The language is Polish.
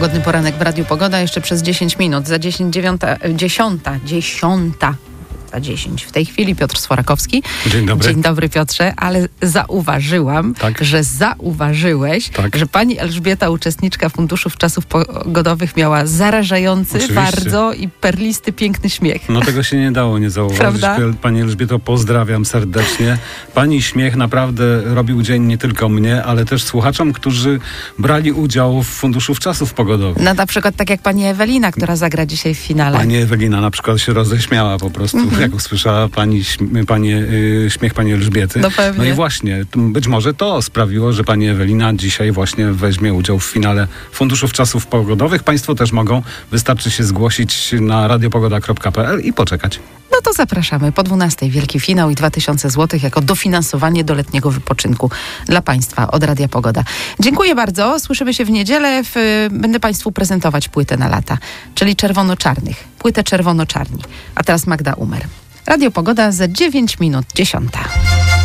Pogodny poranek w Radiu Pogoda jeszcze przez 10 minut. Za 10 w tej chwili Piotr Sforakowski. Dzień dobry. Dzień dobry, Piotrze, ale zauważyłam, że zauważyłeś, że pani Elżbieta, uczestniczka Funduszów Czasów Pogodowych, miała zarażający bardzo i perlisty, piękny śmiech. No tego się nie dało nie zauważyć. Prawda? Pani Elżbieto, pozdrawiam serdecznie. Pani śmiech naprawdę robił dzień nie tylko mnie, ale też słuchaczom, którzy brali udział w Funduszów Czasów Pogodowych. No na przykład tak jak pani Ewelina, która zagra dzisiaj w finale. Pani Ewelina na przykład się roześmiała po prostu, jak usłyszała śmiech pani Elżbiety. No pewnie. No i właśnie, być może to sprawiło, że pani Ewelina dzisiaj właśnie weźmie udział w finale Funduszów Czasów Pogodowych. Państwo też mogą, wystarczy się zgłosić na radiopogoda.pl i poczekać. No to zapraszamy. Po 12:00 wielki finał i 2000 zł jako dofinansowanie do letniego wypoczynku dla Państwa od Radia Pogoda. Dziękuję bardzo. Słyszymy się w niedzielę. Będę Państwu prezentować płytę na lata, czyli czerwono-czarnych. Płytę czerwono-czarni. A teraz Magda Umer. Radio Pogoda za 9 minut 10:00.